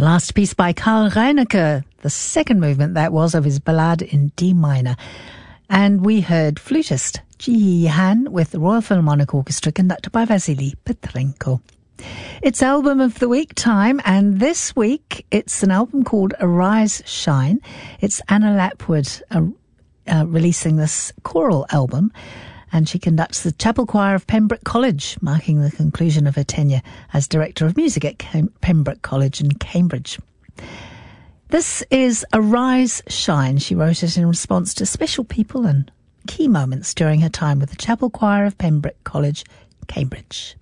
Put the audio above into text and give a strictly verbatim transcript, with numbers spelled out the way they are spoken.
The last piece by Karl Reinecke, the second movement that was of his Ballade in D minor. And we heard flutist Ji Han with the Royal Philharmonic Orchestra conducted by Vasily Petrenko. It's Album of the Week time, and this week it's an album called Arise Shine. It's Anna Lapwood uh, uh, releasing this choral album, and she conducts the Chapel Choir of Pembroke College, marking the conclusion of her tenure as Director of Music at Cam- Pembroke College in Cambridge. This is Arise Shine. She wrote it in response to special people and key moments during her time with the Chapel Choir of Pembroke College, Cambridge.